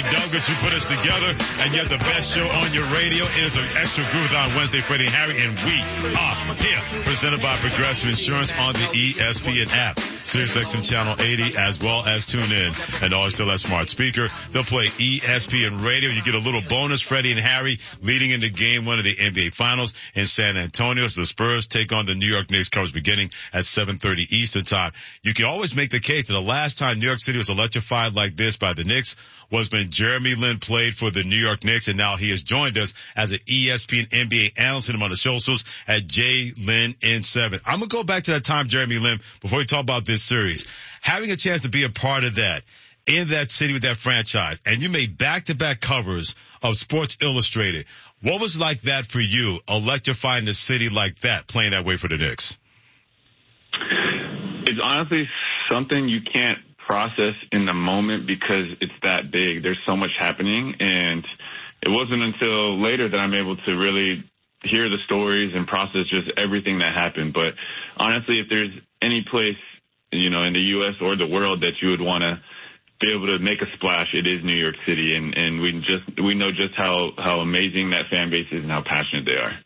Jeremy Douglas, who put us together, and you have the best show on your radio. It is an extra groove on Wednesday, Freddie and Harry, and we are here, presented by Progressive Insurance on the ESPN app, SiriusXM Channel 80, as well as tune in and always tell that smart speaker. They'll play ESPN Radio. You get a little bonus, Freddie and Harry, leading into Game 1 of the NBA Finals in San Antonio. So the Spurs take on the New York Knicks, coverage beginning at 7:30 Eastern Time. You can always make the case that the last time New York City was electrified like this by the Knicks was when Jeremy Lin played for the New York Knicks, and now he has joined us as an ESPN NBA analyst. Hit him on the socials at JLinN7. I'm going to go back to that time, Jeremy Lin, before we talk about this series. Having a chance to be a part of that, in that city with that franchise, and you made back-to-back covers of Sports Illustrated. What was like that for you, electrifying the city like that, playing that way for the Knicks? It's honestly something you can't process in the moment because it's that big. There's so much happening, and it wasn't until later that I'm able to really hear the stories and process just everything that happened. But honestly, if there's any place, you know, in the U.S. or the world that you would want to be able to make a splash, it is New York City, and we know just how amazing that fan base is and how passionate they are.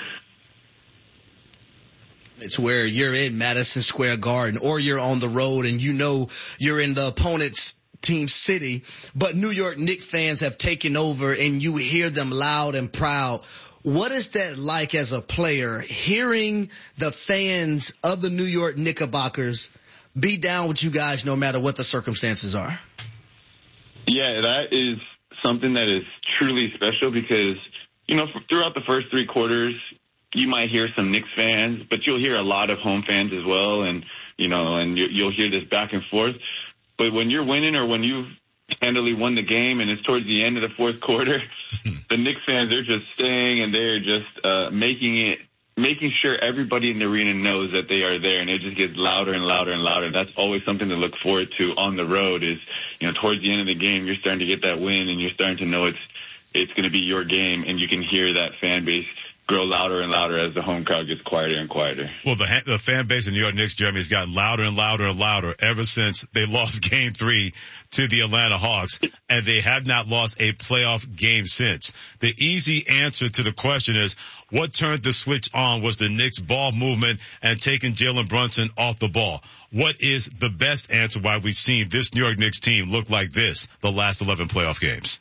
It's where you're in Madison Square Garden or you're on the road and you know you're in the opponent's team city, but New York Knicks fans have taken over and you hear them loud and proud. What is that like as a player, hearing the fans of the New York Knickerbockers be down with you guys no matter what the circumstances are? Yeah, that is something that is truly special because, you know, throughout the first three quarters, you might hear some Knicks fans, but you'll hear a lot of home fans as well, and, you know, and you'll hear this back and forth. But when you're winning or when you've handily won the game and it's towards the end of the fourth quarter, the Knicks fans, they're just staying and they're just making sure everybody in the arena knows that they are there, and it just gets louder and louder and louder. That's always something to look forward to on the road is, you know, towards the end of the game, you're starting to get that win and you're starting to know it's going to be your game, and you can hear that fan base grow louder and louder as the home crowd gets quieter and quieter. Well, the fan base in New York Knicks, Jeremy, has gotten louder and louder and louder ever since they lost Game 3 to the Atlanta Hawks, and they have not lost a playoff game since. The easy answer to the question is, what turned the switch on was the Knicks' ball movement and taking Jalen Brunson off the ball. What is the best answer why we've seen this New York Knicks team look like this the last 11 playoff games?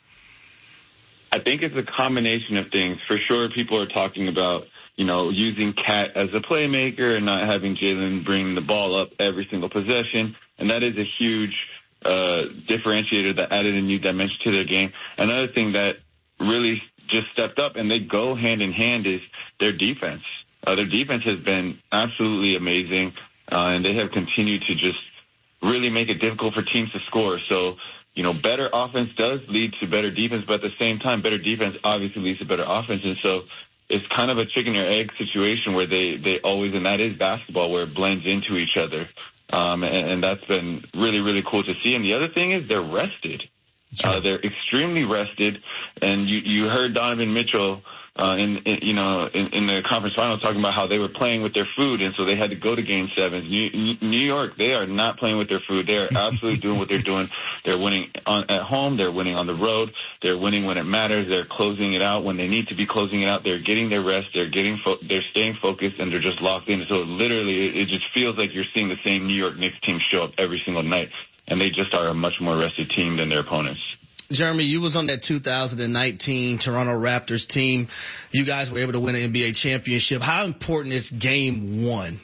I think it's a combination of things. For sure, people are talking about, you know, using Cat as a playmaker and not having Jalen bring the ball up every single possession, and that is a huge differentiator that added a new dimension to their game. Another thing that really just stepped up, and they go hand in hand, is their defense. Their defense has been absolutely amazing, and they have continued to just really make it difficult for teams to score. So, you know, better offense does lead to better defense, but at the same time, better defense obviously leads to better offense. And so it's kind of a chicken or egg situation where they always, and that is basketball, where it blends into each other. And that's been really, really cool to see. And the other thing is they're rested. They're extremely rested. And you heard Donovan Mitchell in the conference final talking about how they were playing with their food, and so they had to go to Game 7. New York, they are not playing with their food. They are absolutely doing what they're doing. They're winning at home. They're winning on the road. They're winning when it matters. They're closing it out when they need to be closing it out. They're getting their rest. They're staying focused, and they're just locked in. So literally, it just feels like you're seeing the same New York Knicks team show up every single night, and they just are a much more rested team than their opponents. Jeremy, you was on that 2019 Toronto Raptors team. You guys were able to win an NBA championship. How important is Game 1?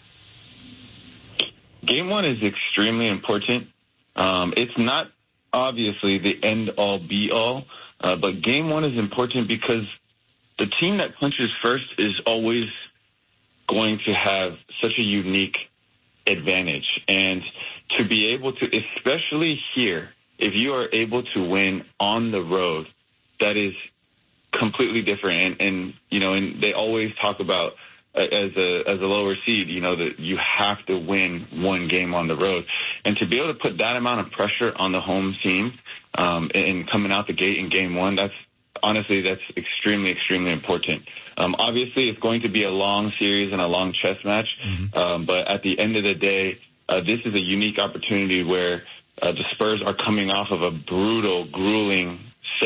Game 1 is extremely important. It's not obviously the end-all, be-all, but Game 1 is important because the team that punches first is always going to have such a unique advantage. And to be able to, especially here, if you are able to win on the road, that is completely different. And you know, and they always talk about as a lower seed, you know, that you have to win one game on the road. And to be able to put that amount of pressure on the home team and coming out the gate in Game 1, that's extremely, extremely important. Obviously, it's going to be a long series and a long chess match. But at the end of the day, this is a unique opportunity where the Spurs are coming off of a brutal, grueling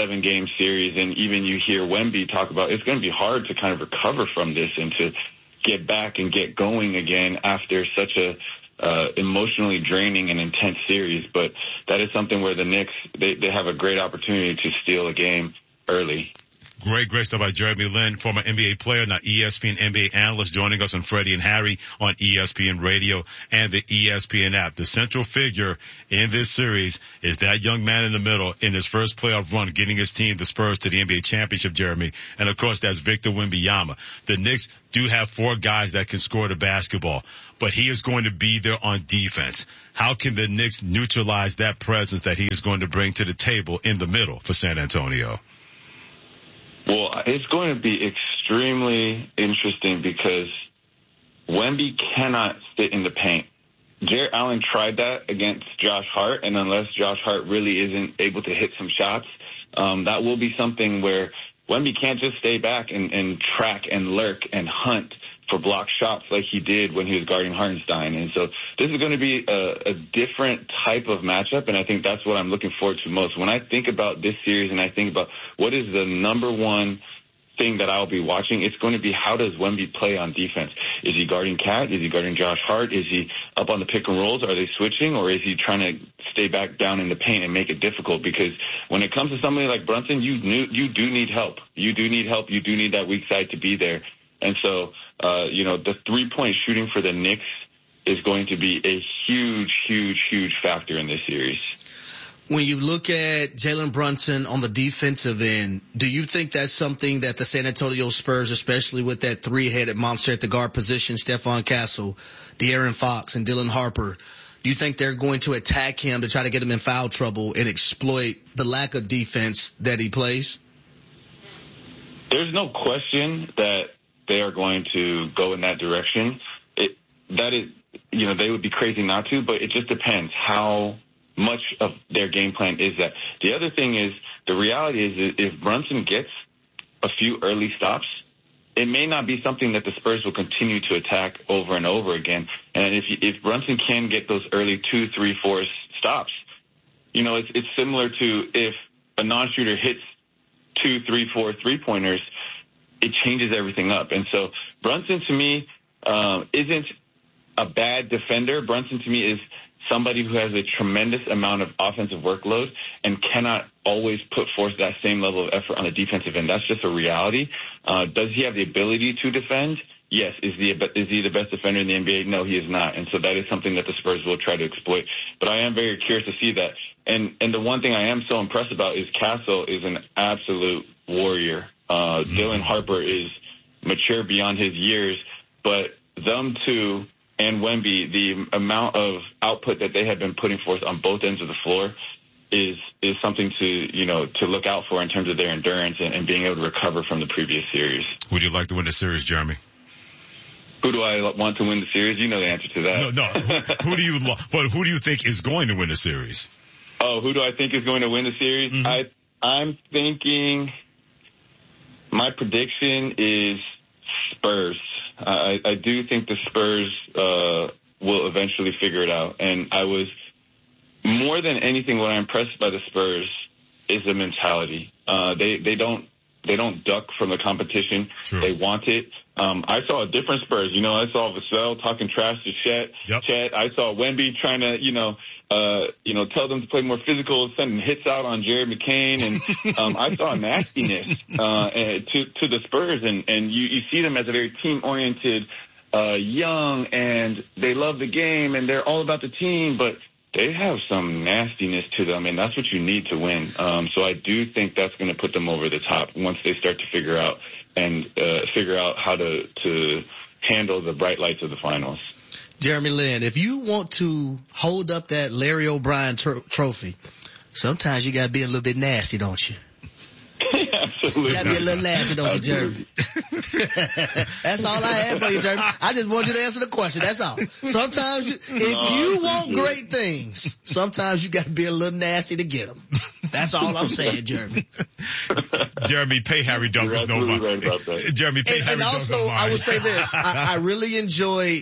7-game series, and even you hear Wemby talk about it's going to be hard to kind of recover from this and to get back and get going again after such a emotionally draining and intense series. But that is something where the Knicks, they have a great opportunity to steal a game early. Great stuff by Jeremy Lin, former NBA player, now ESPN NBA analyst, joining us on Freddie and Harry on ESPN Radio and the ESPN app. The central figure in this series is that young man in the middle in his first playoff run, getting his team, the Spurs, to the NBA championship, Jeremy. And of course, that's Victor Wembanyama. The Knicks do have 4 guys that can score the basketball, but he is going to be there on defense. How can the Knicks neutralize that presence that he is going to bring to the table in the middle for San Antonio? Well, it's going to be extremely interesting because Wemby cannot sit in the paint. Jarrett Allen tried that against Josh Hart, and unless Josh Hart really isn't able to hit some shots, that will be something where Wemby can't just stay back and track and lurk and hunt for block shots like he did when he was guarding Hartenstein. And so this is going to be a different type of matchup, and I think that's what I'm looking forward to most. When I think about this series and I think about what is the number one thing that I'll be watching, it's going to be how does Wemby play on defense? Is he guarding Cat? Is he guarding Josh Hart? Is he up on the pick and rolls? Are they switching? Or is he trying to stay back down in the paint and make it difficult? Because when it comes to somebody like Brunson, you do need help. You do need help. You do need that weak side to be there. And so, the 3-point shooting for the Knicks is going to be a huge factor in this series. When you look at Jalen Brunson on the defensive end, do you think that's something that the San Antonio Spurs, especially with that 3-headed monster at the guard position, Stephon Castle, De'Aaron Fox, and Dylan Harper, do you think they're going to attack him to try to get him in foul trouble and exploit the lack of defense that he plays? There's no question that they are going to go in that direction. They would be crazy not to, but it just depends how much of their game plan is that. The other thing is, the reality is if Brunson gets a few early stops, it may not be something that the Spurs will continue to attack over and over again. And if Brunson can get those early 2, 3, 4 stops, it's similar to if a non-shooter hits 2, 3, 4 3-pointers, it changes everything up. And so Brunson, to me, isn't a bad defender. Brunson, to me, is somebody who has a tremendous amount of offensive workload and cannot always put forth that same level of effort on the defensive end. That's just a reality. Does he have the ability to defend? Yes. Is he the best defender in the NBA? No, he is not. And so that is something that the Spurs will try to exploit. But I am very curious to see that. And the one thing I am so impressed about is Castle is an absolute warrior. Dylan Harper is mature beyond his years, but them two and Wemby, the amount of output that they have been putting forth on both ends of the floor is something to look out for in terms of their endurance and being able to recover from the previous series. Would you like to win the series, Jeremy? Who do I want to win the series? You know the answer to that. No. Who do you think is going to win the series? Oh, who do I think is going to win the series? Mm-hmm. I'm thinking my prediction is Spurs. I do think the Spurs will eventually figure it out. And I was, more than anything, what I'm impressed by the Spurs is the mentality. They don't duck from the competition. True. They want it. I saw a different Spurs. I saw Vassell talking trash to Chet. Yep. Chet. I saw Wemby trying to, tell them to play more physical, sending hits out on Jared McCain. And I saw nastiness to the Spurs. And you see them as a very team-oriented, young, and they love the game, and they're all about the team. But they have some nastiness to them, and that's what you need to win. So I do think that's going to put them over the top once they start to figure out how to handle the bright lights of the finals. Jeremy Lin, if you want to hold up that Larry O'Brien trophy, sometimes you got to be a little bit nasty, don't you? Absolutely. You got to be a little nasty, don't you, Jeremy? That's all I have for you, Jeremy. I just want you to answer the question. That's all. Sometimes, if you want great things, sometimes you got to be a little nasty to get them. That's all I'm saying, Jeremy. Jeremy, pay Harry Douglas no mind. Right about that. Jeremy, pay Harry Douglas no mind. And also, I would say this. I really enjoyed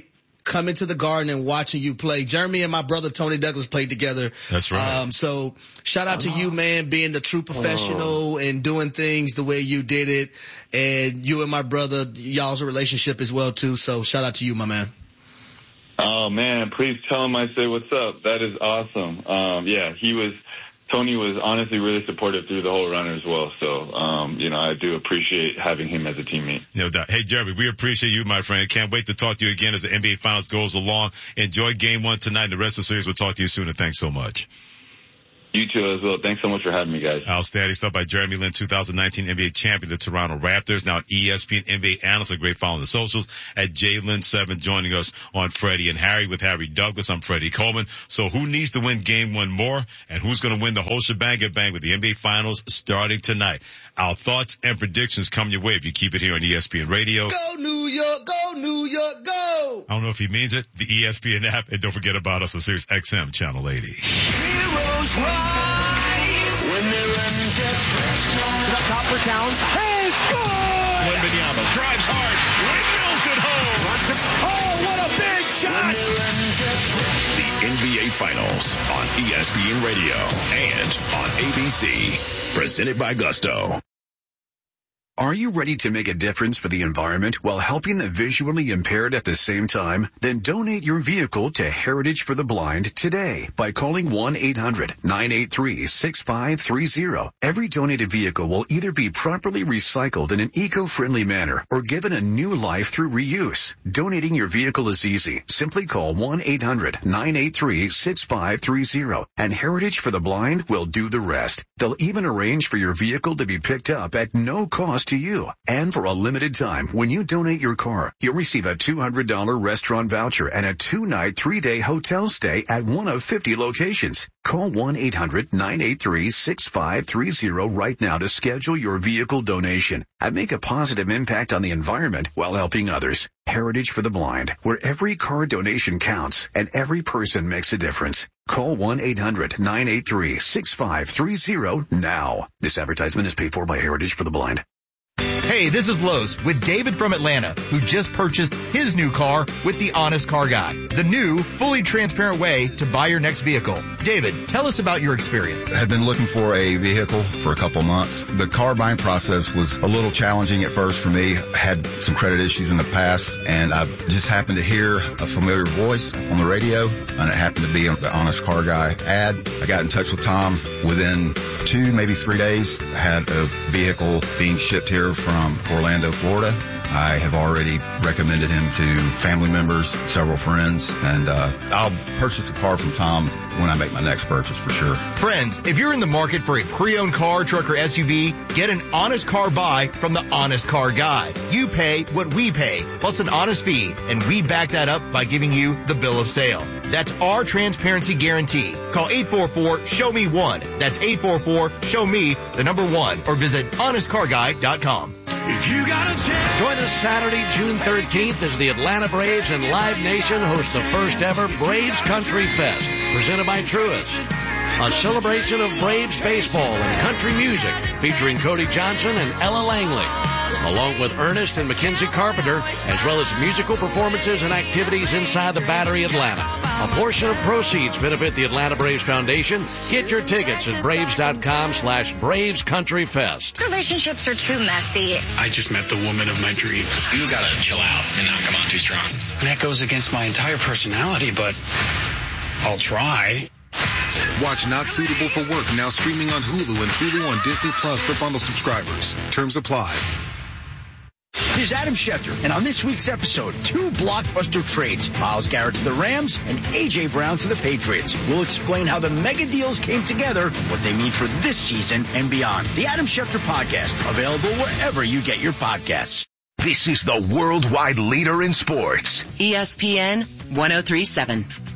coming to the Garden and watching you play. Jeremy and my brother Tony Douglas played together. That's right. So shout out to you, man, being the true professional and doing things the way you did it. And you and my brother, y'all's a relationship as well, too. So shout out to you, my man. Oh, man, please tell him I say what's up. That is awesome. Tony was honestly really supportive through the whole run as well. So, I do appreciate having him as a teammate. No doubt. Hey, Jeremy, we appreciate you, my friend. Can't wait to talk to you again as the NBA Finals goes along. Enjoy Game 1 tonight and the rest of the series. We'll talk to you soon, and thanks so much. You too as well. Thanks so much for having me, guys. Outstanding stuff by Jeremy Lin, 2019 NBA champion, the Toronto Raptors. Now ESPN NBA analyst, a great follow on the socials at JLin7, joining us on Freddie and Harry with Harry Douglas. I'm Freddie Coleman. So who needs to win Game 1 more, and who's going to win the whole shebang with the NBA Finals starting tonight? Our thoughts and predictions come your way if you keep it here on ESPN Radio. Go New York, go New York, go! I don't know if he means it. The ESPN app, and don't forget about us on Sirius XM Channel 80. Heroes rise when they're under pressure. Top for Towns. Hey, score! Wembanyama drives hard, windmills it home. Brunson. Oh, what a big shot! The NBA Finals on ESPN Radio and on ABC. Presented by Gusto. Are you ready to make a difference for the environment while helping the visually impaired at the same time? Then donate your vehicle to Heritage for the Blind today by calling 1-800-983-6530. Every donated vehicle will either be properly recycled in an eco-friendly manner or given a new life through reuse. Donating your vehicle is easy. Simply call 1-800-983-6530 and Heritage for the Blind will do the rest. They'll even arrange for your vehicle to be picked up at no cost to you. And for a limited time, when you donate your car, you'll receive a $200 restaurant voucher and a 2-night, 3-day hotel stay at one of 50 locations. Call 1-800-983-6530 right now to schedule your vehicle donation and make a positive impact on the environment while helping others. Heritage for the Blind, where every car donation counts and every person makes a difference. Call 1-800-983-6530 now. This advertisement is paid for by Heritage for the Blind. Hey, this is Lowe's with David from Atlanta, who just purchased his new car with the Honest Car Guy, the new, fully transparent way to buy your next vehicle. David, tell us about your experience. I had been looking for a vehicle for a couple months. The car buying process was a little challenging at first for me. I had some credit issues in the past, and I just happened to hear a familiar voice on the radio, and it happened to be the Honest Car Guy ad. I got in touch with Tom. Within 2, maybe 3 days, I had a vehicle being shipped here from Orlando, Florida. I have already recommended him to family members, several friends, and I'll purchase a car from Tom when I make my next purchase for sure. Friends, if you're in the market for a pre-owned car, truck, or SUV, get an honest car buy from the Honest Car Guy. You pay what we pay, plus an honest fee, and we back that up by giving you the bill of sale. That's our transparency guarantee. Call 844-SHOW-ME-1. That's 844-SHOW-ME, the number 1, or visit honestcarguy.com. If you got a chance. Join us Saturday, June 13th as the Atlanta Braves and Live Nation host the first ever Braves Country Fest, presented by Truist. A celebration of Braves baseball and country music featuring Cody Johnson and Ella Langley, along with Ernest and Mackenzie Carpenter, as well as musical performances and activities inside the Battery Atlanta. A portion of proceeds benefit the Atlanta Braves Foundation. Get your tickets at Braves.com/Braves Country Fest. Relationships are too messy. I just met the woman of my dreams. You gotta chill out and not come on too strong. And that goes against my entire personality, but I'll try. Watch Not Suitable for Work now streaming on Hulu and Hulu on Disney Plus for bundle subscribers. Terms apply. Here's Adam Schefter, and on this week's episode, 2 blockbuster trades. Myles Garrett to the Rams and A.J. Brown to the Patriots. We'll explain how the mega deals came together, what they mean for this season and beyond. The Adam Schefter Podcast, available wherever you get your podcasts. This is the worldwide leader in sports. ESPN 103.7.